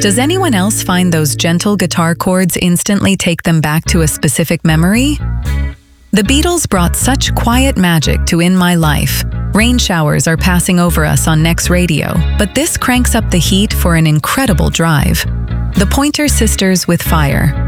Does anyone else find those gentle guitar chords instantly take them back to a specific memory? The Beatles brought such quiet magic to In My Life. Rain showers are passing over us on Next Radio, but this cranks up the heat for an incredible drive. The Pointer Sisters with Fire.